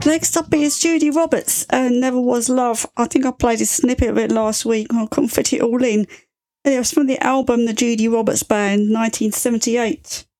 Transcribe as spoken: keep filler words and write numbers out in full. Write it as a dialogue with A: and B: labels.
A: Next up is Judy Roberts and Never Was Love. I think I played a snippet of it last week. I couldn't fit it all in. It was from the album The Judy Roberts Band, nineteen seventy-eight.